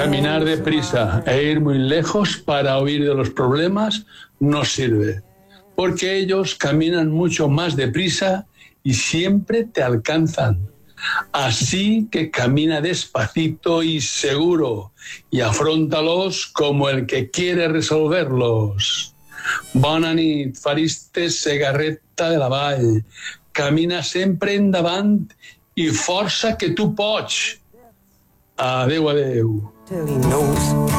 Caminar deprisa e ir muy lejos para huir de los problemas no sirve, porque ellos caminan mucho más deprisa y siempre te alcanzan. Así que camina despacito y seguro y afróntalos como el que quiere resolverlos. Bona nit, Faristes Segarreta de la Vall. Camina sempre endavant i força que tu pots. Adéu, adéu.